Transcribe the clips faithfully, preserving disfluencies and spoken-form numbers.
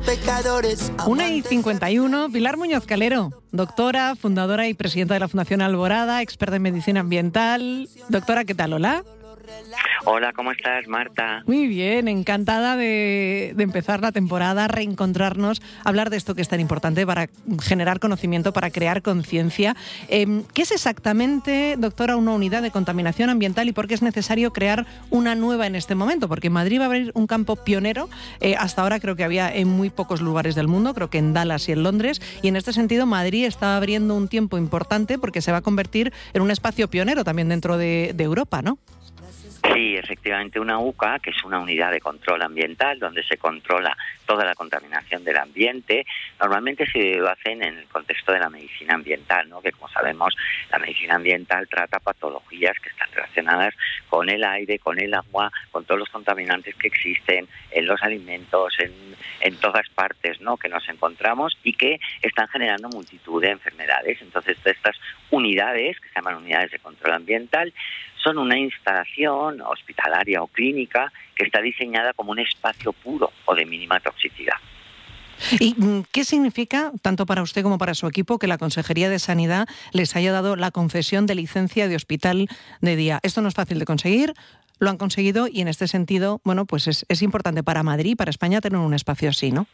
pecadores. una y cincuenta y uno, Pilar Muñoz Calero, doctora, fundadora y presidenta de la Fundación Alborada, experta en medicina ambiental. Doctora, ¿qué tal? Hola. Hola, ¿cómo estás, Marta? Muy bien, encantada de, de empezar la temporada, reencontrarnos, hablar de esto que es tan importante para generar conocimiento, para crear conciencia. Eh, ¿Qué es exactamente, doctora, una unidad de contaminación ambiental y por qué es necesario crear una nueva en este momento? Porque en Madrid va a abrir un campo pionero. Eh, hasta ahora creo que había en muy pocos lugares del mundo, creo que en Dallas y en Londres, y en este sentido Madrid está abriendo un tiempo importante porque se va a convertir en un espacio pionero también dentro de, de Europa, ¿no? Sí, efectivamente, una U C A, que es una unidad de control ambiental donde se controla toda la contaminación del ambiente, normalmente se lo hacen en el contexto de la medicina ambiental, ¿no? Que como sabemos, la medicina ambiental trata patologías que están relacionadas con el aire, con el agua, con todos los contaminantes que existen en los alimentos, en, en todas partes, ¿no? Que nos encontramos y que están generando multitud de enfermedades. Entonces, estas unidades, que se llaman unidades de control ambiental, son una instalación hospitalaria o clínica que está diseñada como un espacio puro o de mínima toxicidad. ¿Y qué significa, tanto para usted como para su equipo, que la Consejería de Sanidad les haya dado la concesión de licencia de hospital de día? Esto no es fácil de conseguir, lo han conseguido y en este sentido, bueno, pues es, es importante para Madrid y para España tener un espacio así, ¿no?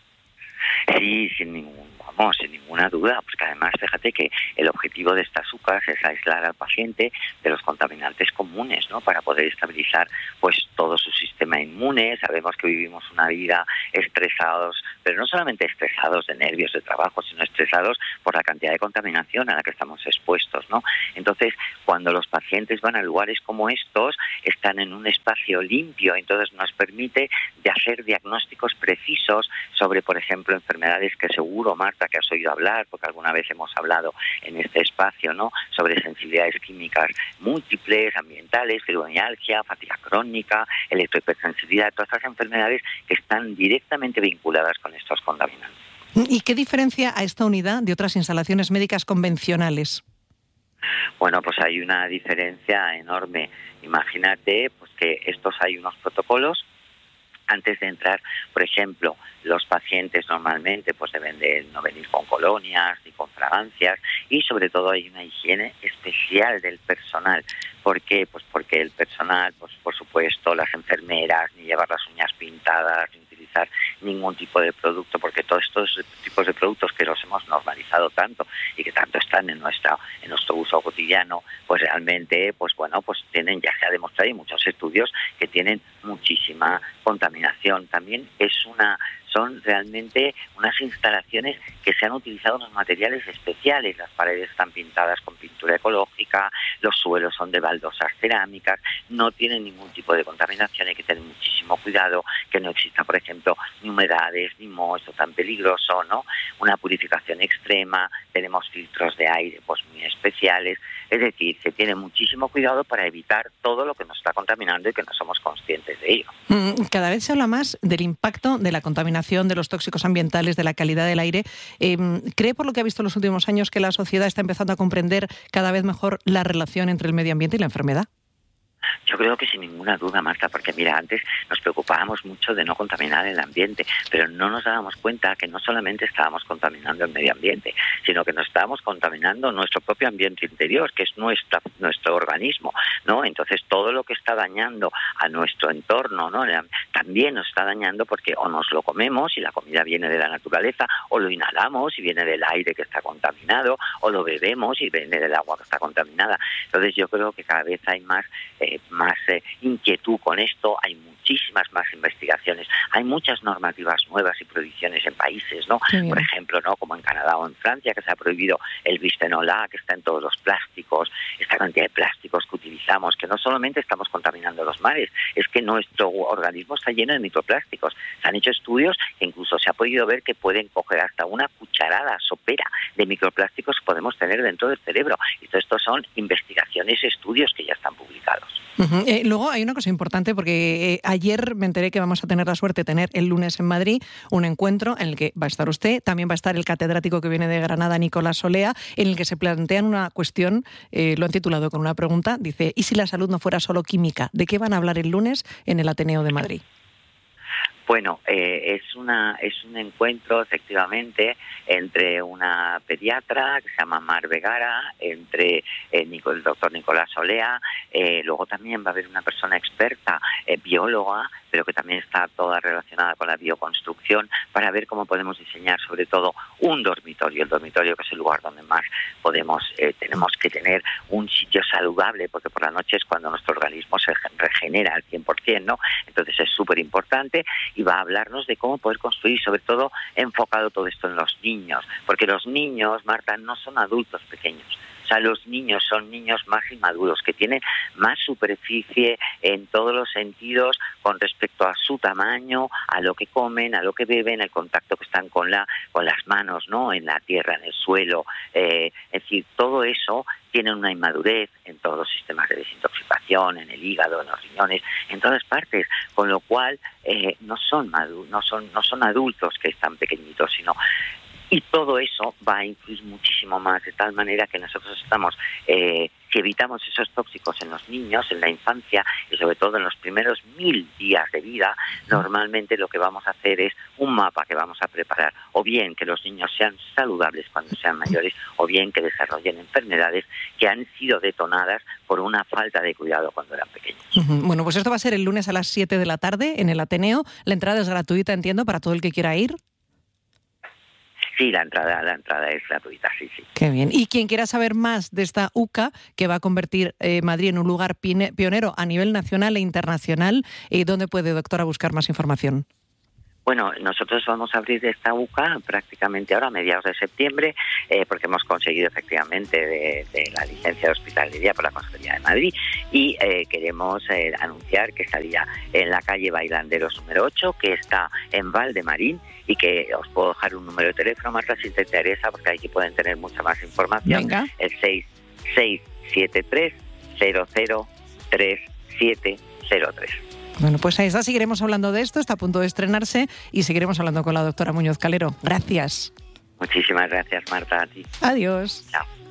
Sí, sin ningún, vamos, sin ninguna duda, porque además fíjate que el objetivo de estas U C As es aislar al paciente de los contaminantes comunes, ¿no? Para poder estabilizar pues todo su sistema inmune. Sabemos que vivimos una vida estresados, pero no solamente estresados de nervios de trabajo, sino estresados por la cantidad de contaminación a la que estamos expuestos, ¿no? Entonces, cuando los pacientes van a lugares como estos, están en un espacio limpio, entonces nos permite de hacer diagnósticos precisos sobre, por ejemplo, enfermedades que seguro, Marta, que has oído hablar, porque alguna vez hemos hablado en este espacio, ¿no? Sobre sensibilidades químicas múltiples, ambientales, fibromialgia, fatiga crónica, electrohipersensibilidad, todas estas enfermedades que están directamente vinculadas con estos contaminantes. ¿Y qué diferencia a esta unidad de otras instalaciones médicas convencionales? Bueno, pues hay una diferencia enorme. Imagínate pues que estos hay unos protocolos. Antes de entrar, por ejemplo, los pacientes normalmente pues deben de no venir con colonias ni con fragancias y sobre todo hay una higiene especial del personal. ¿Por qué? Pues porque el personal, pues por supuesto, las enfermeras, ni llevar las uñas pintadas, ni utilizar ningún tipo de producto, porque todos estos tipos de productos que los hemos normalizado tanto y que tanto están en nuestra en nuestro uso cotidiano, pues realmente, pues bueno, pues tienen, ya se ha demostrado, hay muchos estudios que tienen muchísima contaminación. También es una son realmente unas instalaciones que se han utilizado unos materiales especiales. Las paredes están pintadas con pintura ecológica, los suelos son de baldosas cerámicas, no tienen ningún tipo de contaminación, hay que tener muchísimo cuidado que no exista, por ejemplo, ni humedades, ni moho, esto tan peligroso, ¿no? Una purificación extrema, tenemos filtros de aire pues muy especiales, es decir, se tiene muchísimo cuidado para evitar todo lo que nos está contaminando y que no somos conscientes de ello. Cada vez se habla más del impacto de la contaminación, de los tóxicos ambientales, de la calidad del aire. Eh, ¿Cree, por lo que ha visto en los últimos años, que la sociedad está empezando a comprender cada vez mejor la relación entre el medio ambiente y la enfermedad? Yo creo que sin ninguna duda, Marta, porque mira, antes nos preocupábamos mucho de no contaminar el ambiente, pero no nos dábamos cuenta que no solamente estábamos contaminando el medio ambiente, sino que nos estábamos contaminando nuestro propio ambiente interior, que es nuestra, nuestro organismo, ¿no? Entonces todo lo que está dañando a nuestro entorno, ¿no? También nos está dañando porque o nos lo comemos y la comida viene de la naturaleza, o lo inhalamos y viene del aire que está contaminado, o lo bebemos y viene del agua que está contaminada. Entonces yo creo que cada vez hay más eh, más eh, inquietud con esto, hay muchísimas más investigaciones, hay muchas normativas nuevas y prohibiciones en países, ¿no? Por ejemplo, ¿no? Como en Canadá o en Francia, que se ha prohibido el bisfenol A, que está en todos los plásticos, esta cantidad de plásticos que utilizamos, que no solamente estamos contaminando los mares, es que nuestro organismo está lleno de microplásticos. Se han hecho estudios que incluso se ha podido ver que pueden coger hasta una cucharada sopera de microplásticos que podemos tener dentro del cerebro. Y todo esto son investigaciones y estudios que ya están publicados. Uh-huh. Eh, luego hay una cosa importante, porque eh, ayer me enteré que vamos a tener la suerte de tener el lunes en Madrid un encuentro en el que va a estar usted, también va a estar el catedrático que viene de Granada, Nicolás Solea, en el que se plantean una cuestión, eh, lo han titulado con una pregunta, dice, ¿y si la salud no fuera solo química? ¿De qué van a hablar el lunes en el Ateneo de Madrid? Bueno, eh, es una es un encuentro efectivamente entre una pediatra que se llama Mar Vegara, entre eh, Nico, el doctor Nicolás Olea, eh, luego también va a haber una persona experta, eh, bióloga, pero que también está toda relacionada con la bioconstrucción, para ver cómo podemos diseñar sobre todo un dormitorio, el dormitorio que es el lugar donde más podemos, eh, tenemos que tener un sitio saludable, porque por la noche es cuando nuestro organismo se regenera al cien por ciento, ¿no? Entonces es súper importante, y va a hablarnos de cómo poder construir, sobre todo enfocado todo esto en los niños, porque los niños, Marta, no son adultos pequeños. O sea, los niños son niños más inmaduros, que tienen más superficie en todos los sentidos con respecto a su tamaño, a lo que comen, a lo que beben, el contacto que están con la con las manos, ¿no? En la tierra, en el suelo. Eh, es decir, todo eso tiene una inmadurez en todos los sistemas de desintoxicación, en el hígado, en los riñones, en todas partes, con lo cual eh, no son madu- no son no son adultos que están pequeñitos, sino y todo eso va a influir muchísimo más, de tal manera que nosotros estamos, eh, si evitamos esos tóxicos en los niños, en la infancia, y sobre todo en los primeros mil días de vida, normalmente lo que vamos a hacer es un mapa que vamos a preparar, o bien que los niños sean saludables cuando sean mayores, o bien que desarrollen enfermedades que han sido detonadas por una falta de cuidado cuando eran pequeños. Bueno, pues esto va a ser el lunes a las siete de la tarde en el Ateneo. La entrada es gratuita, entiendo, para todo el que quiera ir. Sí, la entrada, la entrada es gratuita, sí, sí. Qué bien. Y quien quiera saber más de esta U C A, que va a convertir eh, Madrid en un lugar pionero a nivel nacional e internacional, eh, ¿dónde puede, doctora, buscar más información? Bueno, nosotros vamos a abrir esta U C A prácticamente ahora, a mediados de septiembre, eh, porque hemos conseguido efectivamente de, de la licencia de hospitalería por la Consejería de Madrid, y eh, queremos eh, anunciar que estaría en la calle Bailanderos número ocho, que está en Valdemarín, y que os puedo dejar un número de teléfono, Marta, si te interesa, porque aquí pueden tener mucha más información. Venga. El seis seis siete tres cero cero tres siete cero tres. Bueno, pues ahí está, seguiremos hablando de esto, está a punto de estrenarse y seguiremos hablando con la doctora Muñoz Calero. Gracias. Muchísimas gracias, Marta, a ti. Adiós. Chao.